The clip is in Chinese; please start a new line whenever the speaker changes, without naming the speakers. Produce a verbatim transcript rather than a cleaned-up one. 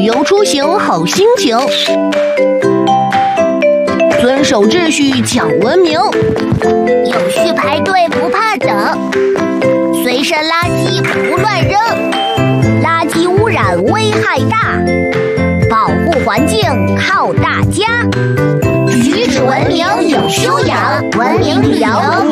游出行好心情，遵守秩序讲文明，
有序排队不怕等，随身垃圾不乱扔，垃圾污染危害大，保护环境靠大家。举止文明有修养，文明旅游